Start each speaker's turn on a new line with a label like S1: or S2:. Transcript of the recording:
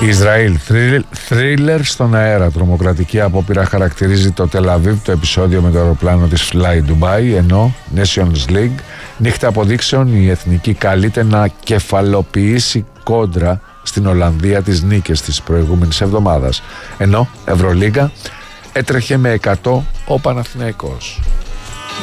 S1: Ισραήλ, θρίλερ στον αέρα. Τρομοκρατική απόπειρα χαρακτηρίζει το Τελαβίβ το επεισόδιο με το αεροπλάνο της Fly Dubai, ενώ Nations League, νύχτα αποδείξεων, η εθνική καλείται να κεφαλοποιήσει κόντρα στην Ολλανδία τις νίκες της προηγούμενης εβδομάδας, ενώ Ευρωλίγκα έτρεχε με 100 ο Παναθηναϊκός.